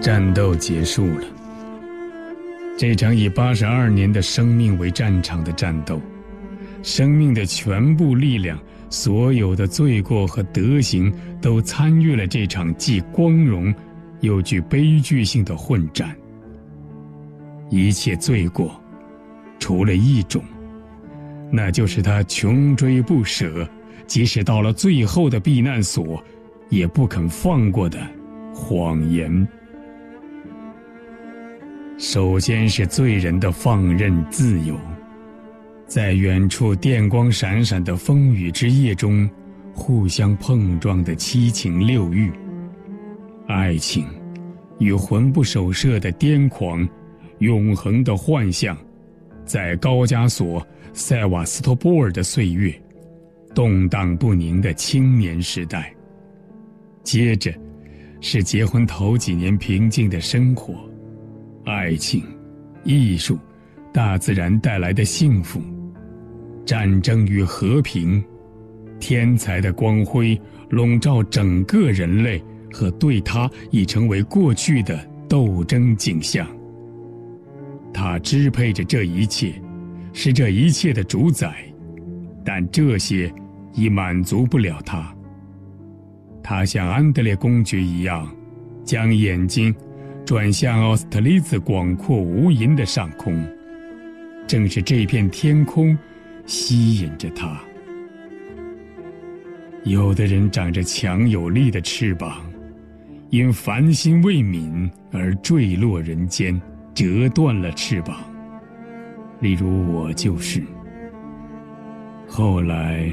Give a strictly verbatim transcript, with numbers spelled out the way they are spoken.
战斗结束了。这场以八十二年的生命为战场的战斗，生命的全部力量，所有的罪过和德行都参与了这场既光荣又具悲剧性的混战。一切罪过，除了一种，那就是他穷追不舍，即使到了最后的避难所，也不肯放过的谎言。首先是罪人的放任自由，在远处电光闪闪的风雨之夜中，互相碰撞的七情六欲，爱情与魂不守舍的癫狂，永恒的幻象，在高加索、塞瓦斯托波尔的岁月，动荡不宁的青年时代。接着是结婚头几年平静的生活，爱情、艺术、大自然带来的幸福，战争与和平，天才的光辉笼罩整个人类和对它已成为过去的斗争景象。他支配着这一切，是这一切的主宰，但这些已满足不了他。他像安德烈公爵一样，将眼睛转向奥斯特利兹广阔无垠的上空，正是这片天空吸引着他。有的人长着强有力的翅膀，因烦心未泯而坠落人间，折断了翅膀，例如我就是。后来